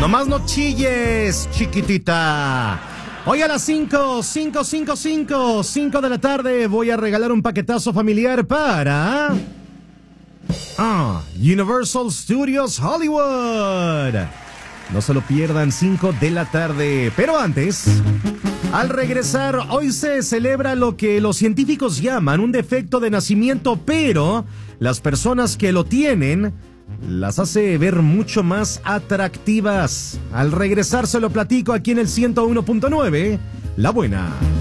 Nomás no chilles, chiquitita. Hoy a las 5 de la tarde voy a regalar un paquetazo familiar para Universal Studios Hollywood. No se lo pierdan, 5 de la tarde. Pero antes, al regresar, hoy se celebra lo que los científicos llaman un defecto de nacimiento, pero las personas que lo tienen las hace ver mucho más atractivas. Al regresar se lo platico aquí en el 101.9, La Buena.